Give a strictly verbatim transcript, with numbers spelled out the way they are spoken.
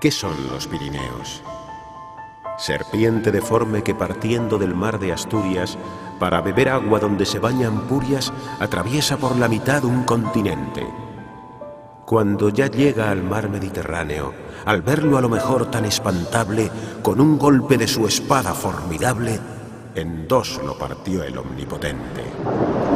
¿Qué son los Pirineos? Serpiente deforme que partiendo del mar de Asturias, para beber agua donde se bañan purias, atraviesa por la mitad un continente. Cuando ya llega al mar Mediterráneo, al verlo a lo mejor tan espantable, con un golpe de su espada formidable, en dos lo partió el Omnipotente.